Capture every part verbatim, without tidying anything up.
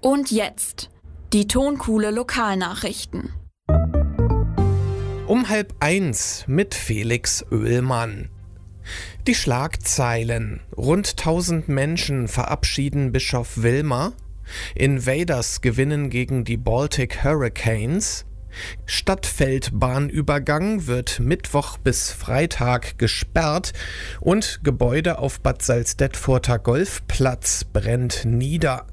Und jetzt die Tonkuhle Lokalnachrichten. Um halb eins mit Felix Oehlmann. Die Schlagzeilen: Rund tausend Menschen verabschieden Bischof Wilmer. Invaders gewinnen gegen die Baltic Hurricanes. Stadtfeldbahnübergang wird Mittwoch bis Freitag gesperrt und Gebäude auf Bad Salzdetfurter Golfplatz brennt nieder.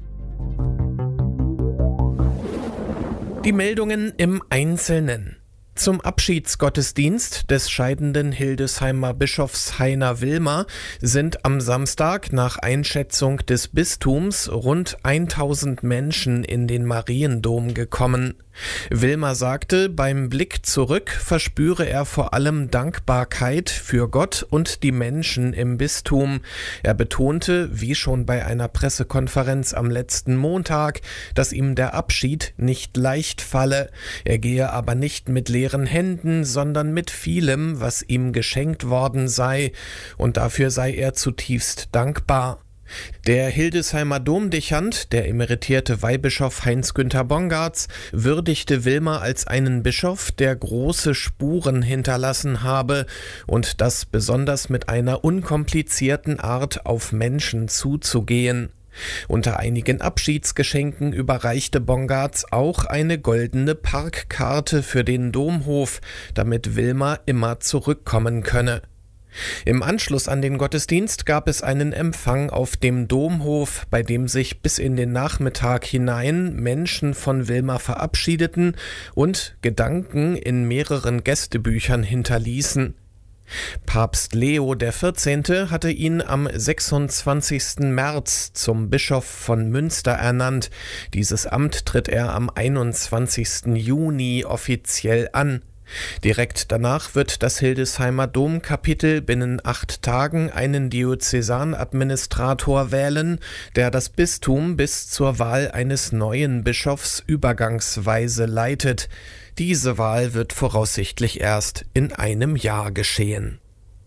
Die Meldungen im Einzelnen. Zum Abschiedsgottesdienst des scheidenden Hildesheimer Bischofs Heiner Wilmer sind am Samstag nach Einschätzung des Bistums rund tausend Menschen in den Mariendom gekommen. Wilmer sagte, beim Blick zurück verspüre er vor allem Dankbarkeit für Gott und die Menschen im Bistum. Er betonte, wie schon bei einer Pressekonferenz am letzten Montag, dass ihm der Abschied nicht leicht falle. Er gehe aber nicht mit leeren Händen, sondern mit vielem, was ihm geschenkt worden sei, und dafür sei er zutiefst dankbar. Der Hildesheimer Domdechant, der emeritierte Weihbischof Heinz-Günther Bongartz, würdigte Wilmer als einen Bischof, der große Spuren hinterlassen habe und das besonders mit einer unkomplizierten Art auf Menschen zuzugehen. Unter einigen Abschiedsgeschenken überreichte Bongartz auch eine goldene Parkkarte für den Domhof, damit Wilmer immer zurückkommen könne. Im Anschluss an den Gottesdienst gab es einen Empfang auf dem Domhof, bei dem sich bis in den Nachmittag hinein Menschen von Wilmer verabschiedeten und Gedanken in mehreren Gästebüchern hinterließen. Papst Leo der vierzehnte hatte ihn am sechsundzwanzigsten März zum Bischof von Münster ernannt. Dieses Amt tritt er am einundzwanzigsten Juni offiziell an. Direkt danach wird das Hildesheimer Domkapitel binnen acht Tagen einen Diözesanadministrator wählen, der das Bistum bis zur Wahl eines neuen Bischofs übergangsweise leitet. Diese Wahl wird voraussichtlich erst in einem Jahr geschehen.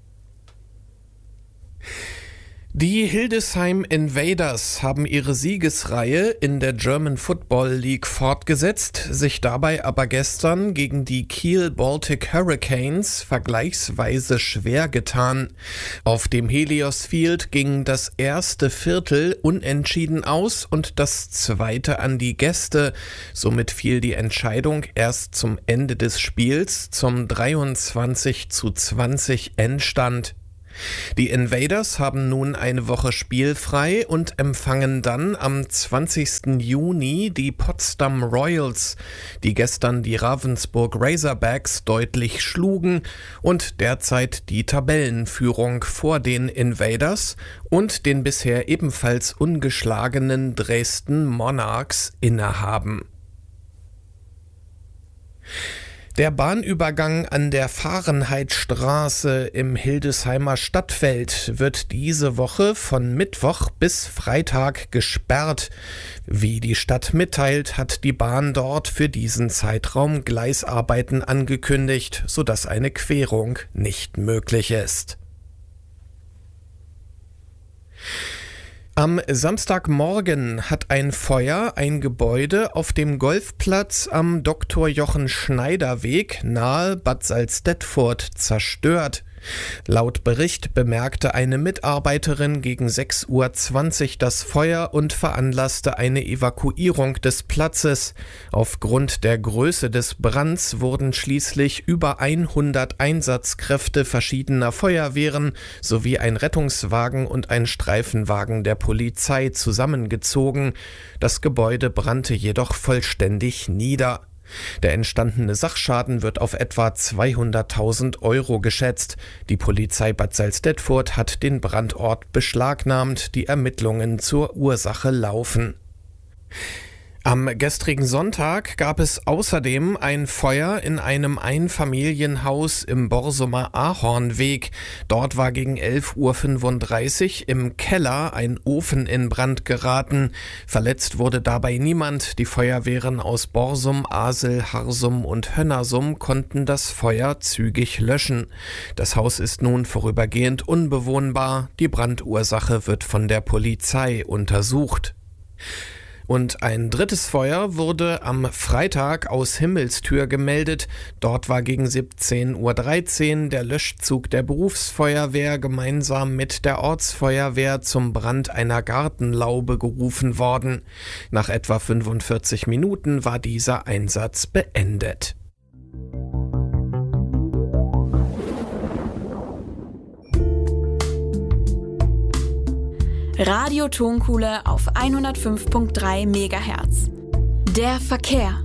Die Hildesheim Invaders haben ihre Siegesreihe in der German Football League fortgesetzt, sich dabei aber gestern gegen die Kiel Baltic Hurricanes vergleichsweise schwer getan. Auf dem Helios Field ging das erste Viertel unentschieden aus und das zweite an die Gäste. Somit fiel die Entscheidung erst zum Ende des Spiels zum dreiundzwanzig zu zwanzig Endstand. Die Invaders haben nun eine Woche spielfrei und empfangen dann am zwanzigsten Juni die Potsdam Royals, die gestern die Ravensburg Razorbacks deutlich schlugen und derzeit die Tabellenführung vor den Invaders und den bisher ebenfalls ungeschlagenen Dresden Monarchs innehaben. Der Bahnübergang an der Fahrenheitstraße im Hildesheimer Stadtfeld wird diese Woche von Mittwoch bis Freitag gesperrt. Wie die Stadt mitteilt, hat die Bahn dort für diesen Zeitraum Gleisarbeiten angekündigt, sodass eine Querung nicht möglich ist. Am Samstagmorgen hat ein Feuer ein Gebäude auf dem Golfplatz am Doktor Jochen Schneider Weg nahe Bad Salzdetfurt zerstört. Laut Bericht bemerkte eine Mitarbeiterin gegen sechs Uhr zwanzig das Feuer und veranlasste eine Evakuierung des Platzes. Aufgrund der Größe des Brands wurden schließlich über hundert Einsatzkräfte verschiedener Feuerwehren sowie ein Rettungswagen und ein Streifenwagen der Polizei zusammengezogen. Das Gebäude brannte jedoch vollständig nieder. Der entstandene Sachschaden wird auf etwa zweihunderttausend Euro geschätzt. Die Polizei Bad Salzdetfurt hat den Brandort beschlagnahmt. Die Ermittlungen zur Ursache laufen. Am gestrigen Sonntag gab es außerdem ein Feuer in einem Einfamilienhaus im Borsumer Ahornweg. Dort war gegen elf Uhr fünfunddreißig im Keller ein Ofen in Brand geraten. Verletzt wurde dabei niemand. Die Feuerwehren aus Borsum, Asel, Harsum und Hönnersum konnten das Feuer zügig löschen. Das Haus ist nun vorübergehend unbewohnbar. Die Brandursache wird von der Polizei untersucht. Und ein drittes Feuer wurde am Freitag aus Himmelstür gemeldet. Dort war gegen siebzehn Uhr dreizehn der Löschzug der Berufsfeuerwehr gemeinsam mit der Ortsfeuerwehr zum Brand einer Gartenlaube gerufen worden. Nach etwa fünfundvierzig Minuten war dieser Einsatz beendet. Radio Tonkuhle auf hundertfünf Komma drei Megahertz. Der Verkehr.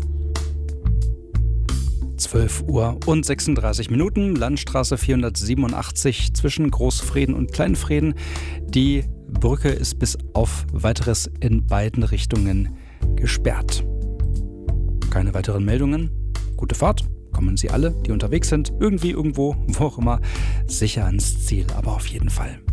zwölf Uhr und sechsunddreißig Minuten, Landstraße vierhundertsiebenundachtzig zwischen Großfreden und Kleinfreden. Die Brücke ist bis auf Weiteres in beiden Richtungen gesperrt. Keine weiteren Meldungen. Gute Fahrt. Kommen Sie alle, die unterwegs sind, irgendwie, irgendwo, wo auch immer, sicher ans Ziel, aber auf jeden Fall.